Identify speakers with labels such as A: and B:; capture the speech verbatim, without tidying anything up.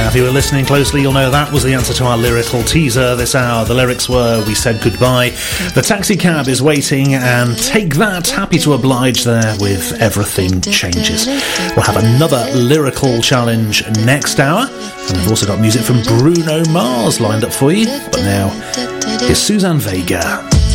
A: Now, if you were listening closely, you'll know that was the answer to our lyrical teaser this hour. The lyrics were, we said goodbye, the taxi cab is waiting, and take that, happy to oblige there with everything changes. We'll have another lyrical challenge next hour, and we've also got music from Bruno Mars lined up for you. But now, here's Suzanne Vega.